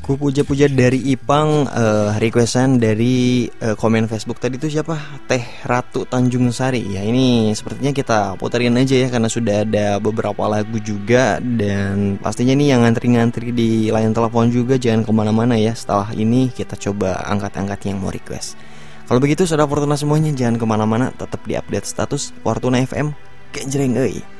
Puja-puja dari Ipang, requestan dari komen Facebook tadi itu siapa? Teh Ratu Tanjung Sari. Ya ini sepertinya kita puterin aja ya, karena sudah ada beberapa lagu juga. Dan pastinya nih yang ngantri-ngantri di line telepon juga jangan kemana-mana ya. Setelah ini kita coba angkat-angkat yang mau request. Kalau begitu saudara Fortuna semuanya jangan kemana-mana, tetap di update status Fortuna FM. Genjreng euy.